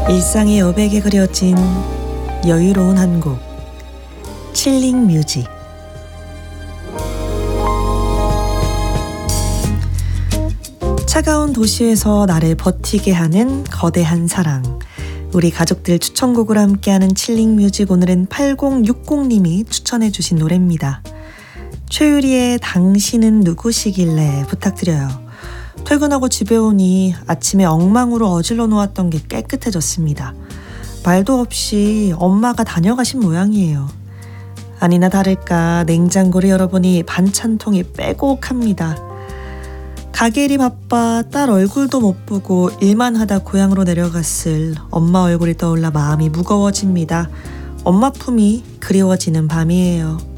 일상의 여백에 그려진 여유로운 한 곡, 칠링 뮤직. 차가운 도시에서 나를 버티게 하는 거대한 사랑. 우리 가족들 추천곡으로 함께하는 칠링 뮤직, 오늘은 8060님이 추천해 주신 노래입니다. 최유리의 당신은 누구시길래 부탁드려요. 퇴근하고 집에 오니 아침에 엉망으로 어질러 놓았던 게 깨끗해졌습니다. 말도 없이 엄마가 다녀가신 모양이에요. 아니나 다를까 냉장고를 열어보니 반찬통이 빼곡합니다. 가게 일이 바빠 딸 얼굴도 못 보고 일만 하다 고향으로 내려갔을 엄마 얼굴이 떠올라 마음이 무거워집니다. 엄마 품이 그리워지는 밤이에요.